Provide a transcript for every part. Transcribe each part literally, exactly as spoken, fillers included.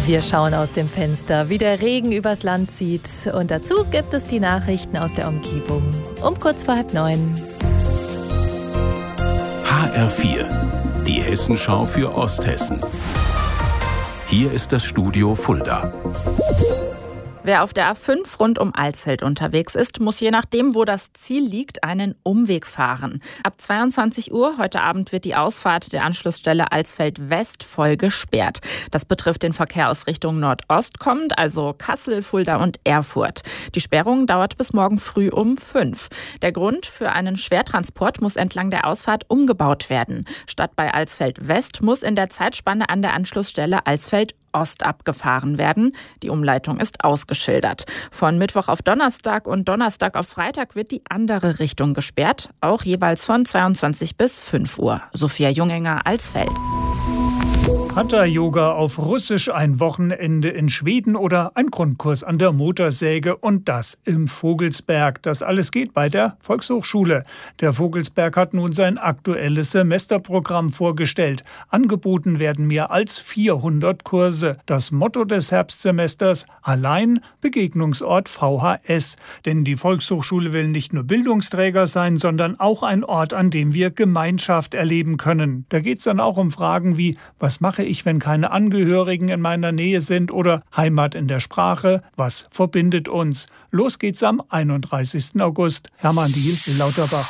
Wir schauen aus dem Fenster, wie der Regen übers Land zieht. Und dazu gibt es die Nachrichten aus der Umgebung. Um kurz vor halb neun. H R vier, die Hessenschau für Osthessen. Hier ist das Studio Fulda. Wer auf der A fünf rund um Alsfeld unterwegs ist, muss je nachdem, wo das Ziel liegt, einen Umweg fahren. Ab zweiundzwanzig Uhr heute Abend wird die Ausfahrt der Anschlussstelle Alsfeld West voll gesperrt. Das betrifft den Verkehr aus Richtung Nordost kommend, also Kassel, Fulda und Erfurt. Die Sperrung dauert bis morgen früh um fünf. Der Grund: für einen Schwertransport muss entlang der Ausfahrt umgebaut werden. Statt bei Alsfeld West muss in der Zeitspanne an der Anschlussstelle Alsfeld Ost abgefahren werden. Die Umleitung ist ausgeschildert. Von Mittwoch auf Donnerstag und Donnerstag auf Freitag wird die andere Richtung gesperrt, auch jeweils von zweiundzwanzig bis fünf Uhr. Sophia Junginger, Alsfeld. Hatha-Yoga auf Russisch, ein Wochenende in Schweden oder ein Grundkurs an der Motorsäge und das im Vogelsberg. Das alles geht bei der Volkshochschule. Der Vogelsberg hat nun sein aktuelles Semesterprogramm vorgestellt. Angeboten werden mehr als vierhundert Kurse. Das Motto des Herbstsemesters: allein Begegnungsort V H S. Denn die Volkshochschule will nicht nur Bildungsträger sein, sondern auch ein Ort, an dem wir Gemeinschaft erleben können. Da geht es dann auch um Fragen wie: Was mache ich, wenn keine Angehörigen in meiner Nähe sind, oder Heimat in der Sprache? Was verbindet uns? Los geht's am einunddreißigsten August. Hermann Diel, Lauterbach.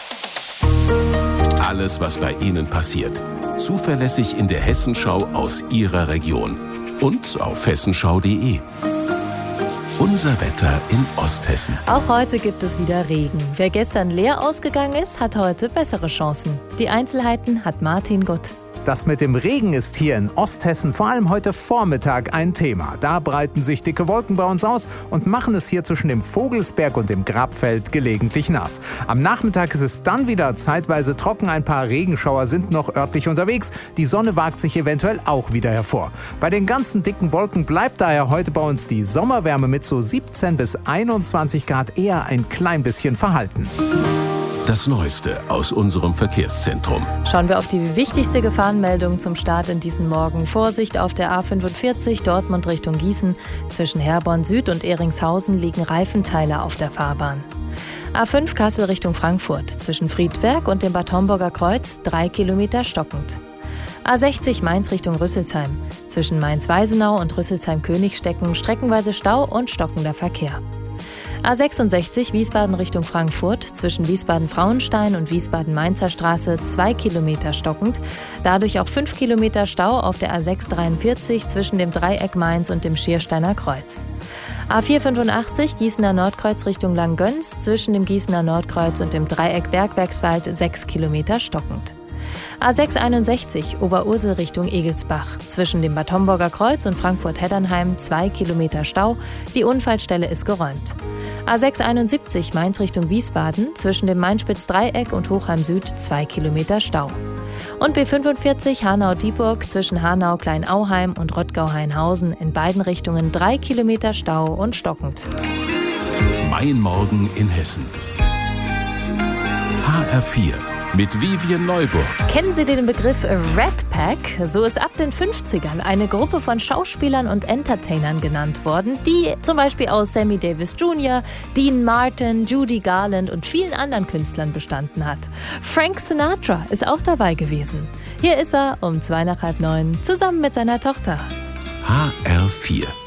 Alles, was bei Ihnen passiert. Zuverlässig in der Hessenschau aus Ihrer Region. Und auf hessenschau punkt de. Unser Wetter in Osthessen. Auch heute gibt es wieder Regen. Wer gestern leer ausgegangen ist, hat heute bessere Chancen. Die Einzelheiten hat Martin Gutt. Das mit dem Regen ist hier in Osthessen vor allem heute Vormittag ein Thema. Da breiten sich dicke Wolken bei uns aus und machen es hier zwischen dem Vogelsberg und dem Grabfeld gelegentlich nass. Am Nachmittag ist es dann wieder zeitweise trocken. Ein paar Regenschauer sind noch örtlich unterwegs. Die Sonne wagt sich eventuell auch wieder hervor. Bei den ganzen dicken Wolken bleibt daher heute bei uns die Sommerwärme mit so siebzehn bis einundzwanzig Grad eher ein klein bisschen verhalten. Das Neueste aus unserem Verkehrszentrum. Schauen wir auf die wichtigste Gefahrenmeldung zum Start in diesen Morgen. Vorsicht auf der A fünfundvierzig, Dortmund Richtung Gießen. Zwischen Herborn Süd und Ehringshausen liegen Reifenteile auf der Fahrbahn. A fünf Kassel Richtung Frankfurt. Zwischen Friedberg und dem Bad Homburger Kreuz drei Kilometer stockend. A sechzig Mainz Richtung Rüsselsheim. Zwischen Mainz-Weisenau und Rüsselsheim-Königstecken streckenweise Stau und stockender Verkehr. A sechsundsechzig Wiesbaden Richtung Frankfurt, zwischen Wiesbaden-Frauenstein und Wiesbaden-Mainzer Straße zwei Kilometer stockend, dadurch auch fünf Kilometer Stau auf der A sechs dreiundvierzig zwischen dem Dreieck Mainz und dem Schiersteiner Kreuz. A vier fünfundachtzig Gießener Nordkreuz Richtung Langgöns, zwischen dem Gießener Nordkreuz und dem Dreieck Bergwerkswald sechs Kilometer stockend. A sechs einundsechzig Oberursel Richtung Egelsbach, zwischen dem Bad Homburger Kreuz und Frankfurt-Heddernheim zwei Kilometer Stau, die Unfallstelle ist geräumt. A sechs einundsiebzig Mainz Richtung Wiesbaden, zwischen dem Mainspitz-Dreieck und Hochheim Süd zwei Kilometer Stau. Und B fünfundvierzig Hanau-Dieburg zwischen Hanau-Kleinauheim und Rottgau-Hainhausen in beiden Richtungen drei Kilometer Stau und stockend. Mein Morgen in Hessen. H R vier. Mit Vivian Neuburg. Kennen Sie den Begriff Rat Pack? So ist ab den fünfzigern eine Gruppe von Schauspielern und Entertainern genannt worden, die zum Beispiel aus Sammy Davis Junior, Dean Martin, Judy Garland und vielen anderen Künstlern bestanden hat. Frank Sinatra ist auch dabei gewesen. Hier ist er um zwei nach halb neun zusammen mit seiner Tochter. H R vier.